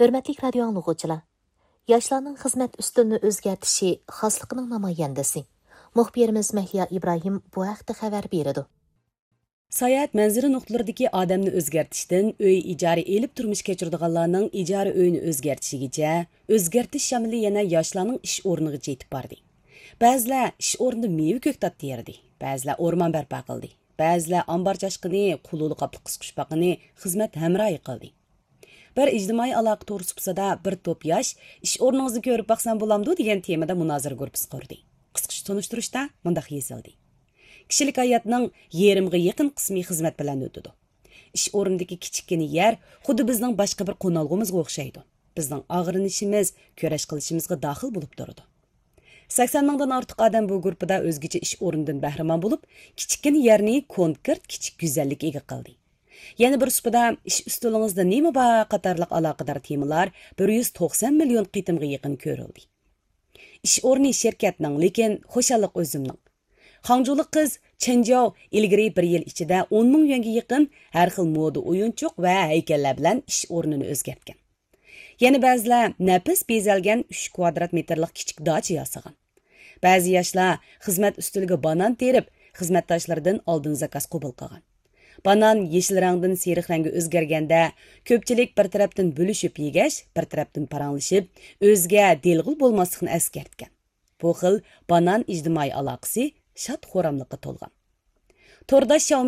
Hörmətli radio anlıqçılar, yaşlarning xizmat ustunini o'zgartishi xosliqining namoyandasi. Muxbirimiz Mahliya İbrahim bu haqda xabar beradi. Sayohat manzara nuqtalaridagi odamni o'zgartishdan uy ijara elib turmush kechiradiganlarning ijara uyini o'zgartishigacha o'zgartish shamili yana yoshlarning ish o'rniga yetib bordi. Ba'zilar ish o'rnida meva ko'ktat terdi, ba'zilar o'rmon barpo qildi, ba'zilar ombar chashqini, qululi qopli qisqichpaqini xizmat hamrohi qildi. Bir ijtimoiy aloqa to'g'risida bir to'p yosh ish o'rningizni ko'rib baqsam bo'lamdi degan temada munozara guruhi qurdi. Qisqacha tunishtirishda mundaq yozildi. Kishilik hayotning yerimga yaqin qismi xizmat bilan o'tadi. Ish o'rnidagi kichikgina yer xuddi bizning boshqa bir qo'nalg'imizga o'xshaydi. Bizning og'rinishimiz, kurash qilishimizga daxil bo'lib turadi. 80 mingdan ortiq odam bu guruhda o'zgacha ish o'rnidan bahramon bo'lib, kichikgina yerni konkret kichik go'zallik ega qildi. Yana bir supada ish ustulingizda nima bor qatorliq aloqador temalar 190 million qitimga yaqin ko'rildi. Ish o'rni shirkatning, lekin xo'shallik o'zimning. Hangjulik qiz Chenjiao ilgari bir yil ichida 10 ming yuanga yaqin har xil moda o'yinchoq va haykallar bilan ish o'rnini o'zgartgan. Yana ba'zilar nafis bezalgan 3 kvadrat metrlik kichik dacha yasagan. Ba'zi yoshlar xizmat ustuliga banan terib, xizmatdoshlaridan oldin zakaz qabul qilgan. Banan yeşil rangdan seriq rangga o'zgarganda, ko'pchilik bir tarafdan bo'lishib yegash, bir tarafdan paranglashib, o'zga delg'ul bo'lmaslikni eskartgan. Bu xil banan ijtimoiy aloqasi shod xo'ramlikqa to'lgan. Torda